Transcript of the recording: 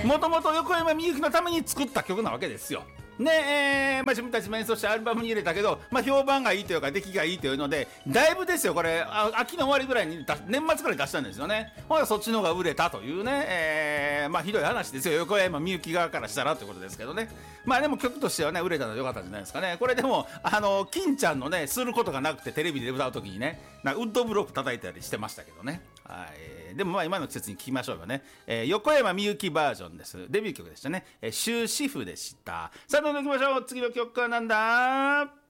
もともと横山みゆきのために作った曲なわけですよ。で、自分たちも演奏してアルバムに入れたけど、評判がいいというか出来がいいというので、だいぶですよこれ秋の終わりぐらいに年末ぐらい出したんですよね。ほらそっちの方が売れたというね、ひどい話ですよ横山みゆき側からしたらということですけどね。でも曲としてはね売れたのでよかったんじゃないですかね。これでも金ちゃんのねすることがなくてテレビで歌う時にねウッドブロック叩いたりしてましたけどね。はい、でも今の季節に聴きましょうよね。横山みゆきバージョンです。デビュー曲でしたね。終止符でした。さあどんどん行きましょう。次の曲はなんだ。